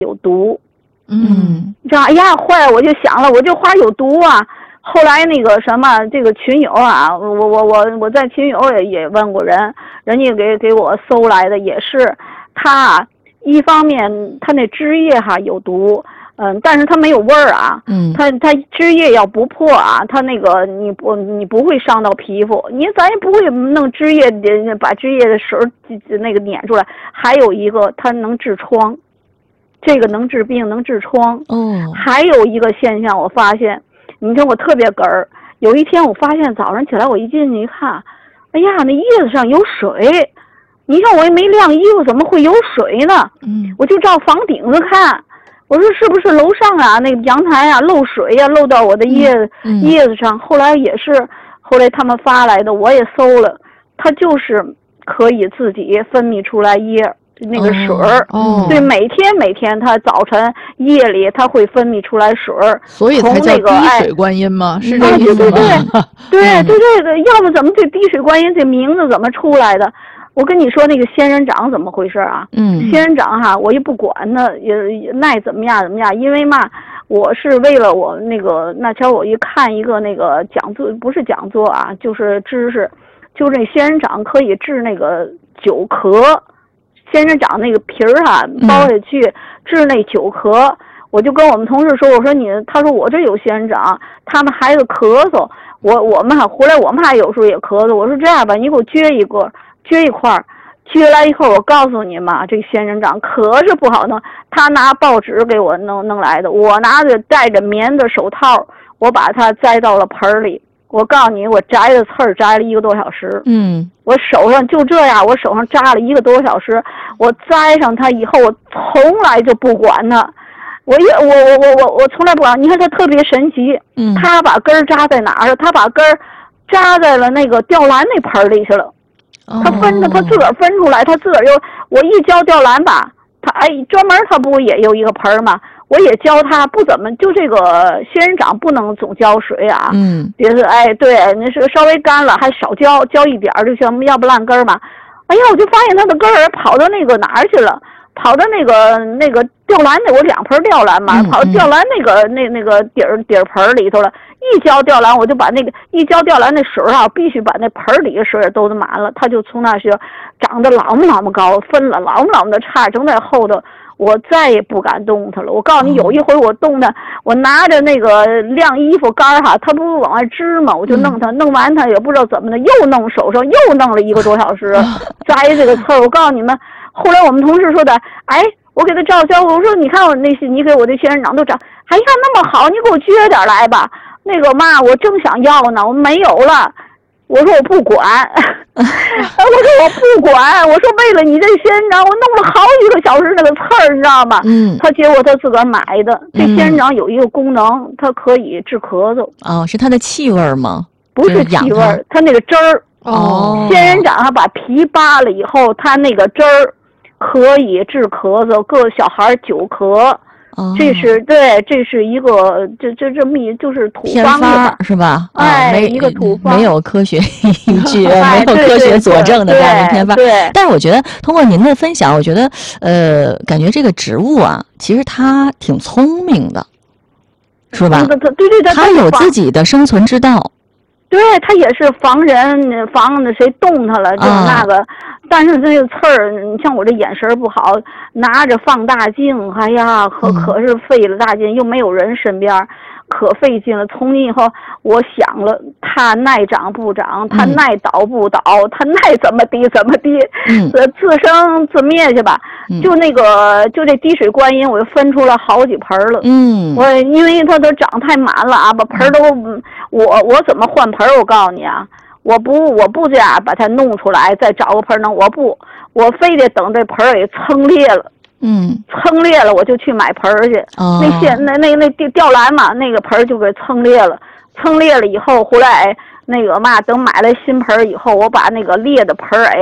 有毒。 这哎呀，坏了，我就想了，我这花有毒啊。后来那个什么，这个群友啊，我在群友也问过人，人家给我搜来的也是，它一方面它那汁液哈有毒，但是它没有味儿啊，它汁液要不破啊，它那个你不会伤到皮肤，咱也不会弄汁液把汁液的水那个碾出来。还有一个，它能治疮。这个能治病，能治疮。还有一个现象，我发现，你看我特别哏儿。有一天我发现早上起来，我一进去一看，哎呀，那叶子上有水。你看我也没晾衣服，怎么会有水呢？我就照房顶子看，我说是不是楼上啊那个阳台啊漏水呀，漏到我的叶子上。后来也是，后来他们发来的，我也搜了，它就是可以自己分泌出来液。那个水儿，对，每天它早晨夜里它会分泌出来水儿， 所以才叫滴水观音吗？是这意思吗？ 对，要么怎么这滴水观音这名字怎么出来的？我跟你说那个仙人掌怎么回事啊？仙人掌哈，我也不管它也耐怎么样，因为嘛，我是为了我那前我一看一个那个讲座，不是讲座啊，就是知识，就这仙人掌可以治那个久咳。仙人掌那个皮儿哈剥下去治那久咳，我就跟我们同事说，我说他说我这有仙人掌，他们孩子咳嗽，我们还回来，我们还有时候也咳嗽，我说这样吧，你给我撅一块，撅来以后，我告诉你嘛，这个仙人掌可是不好弄，他拿报纸给我弄来的，我拿着戴着棉的手套，我把它摘到了盆里。我告诉你，我摘的刺儿摘了1个多小时。我手上就这样，我手上扎了1个多小时。我摘上它以后，我从来就不管它。我从来不管。你看它特别神奇，它把根儿扎在哪儿？它把根儿扎在了那个吊兰那盆里去了。它自个儿分出来，它自个儿我一浇吊兰吧，它专门它不也有一个盆吗？我也教他不怎么，就这个仙人掌不能总浇水啊。别是对，那是稍微干了还少浇一点就行，要不烂根嘛。哎呀，我就发现它的根儿跑到那个哪儿去了，跑到那个吊兰我2盆吊兰嘛，跑到吊兰那个底儿盆里头了。一浇吊兰，我就把一浇吊兰那水啊，必须把那盆里的水都满了，它就从那时长得老么高，分了老么的叉，正在后头。我再也不敢动它了。我告诉你，有一回我动它，我拿着那个晾衣服杆哈，它不是往外支吗？我就弄它，弄完它也不知道怎么的，又弄手上又弄了1个多小时，摘这个刺儿。我告诉你们，后来我们同事说的，我给他照相，我说你看我你给我这仙人掌都长，哎呀那么好，你给我撅点来吧。那个妈，我正想要呢，我没有了。我说我不管，我说为了你这仙人掌，我弄了好几个小时那个刺儿，你知道吗？结果他自个儿买的。这仙人掌有一个功能，它可以治咳嗽。 是它的气味吗？ 不是气味，它那个汁儿。仙人掌把皮扒了以后，它那个汁儿可以治咳嗽，各小孩久咳。这是一个这秘就是土方是吧？ 一个土方， 没有科学依据，没有科学佐证的这样的偏方。 对， 但是我觉得通过您的分享，我觉得感觉这个植物啊，其实它挺聪明的，是吧？ 对， 它有自己的生存之道。 对，它也是防谁动它了，就是那个。但是这个刺儿，你像我这眼神不好，拿着放大镜，哎呀，可是费了大劲，又没有人身边，可费劲了。从今以后，我想了，它耐长不长，它耐倒不倒，它耐怎么地，自生自灭去吧。就这滴水观音，我又分出了好几盆了。我因为它都长太满了啊，把盆都我怎么换盆？我告诉你啊。我不这样把它弄出来，再找个盆弄，我非得等这盆给蹭裂了，蹭裂了我就去买盆去。那吊兰嘛，那个盆就给蹭裂了以后回来等买了新盆以后，我把那个裂的盆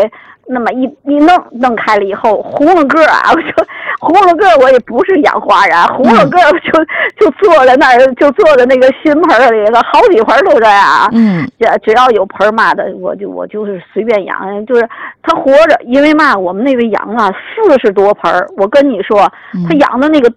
那么一弄开了以后，红了个啊！我说红了个，我也不是养花人，红了个就坐在那儿，就坐在那个新盆里了，好几盆都这样。只要有盆嘛的，我就是随便养，就是他活着，因为嘛，我们那位养啊40多盆，我跟你说，他养的那个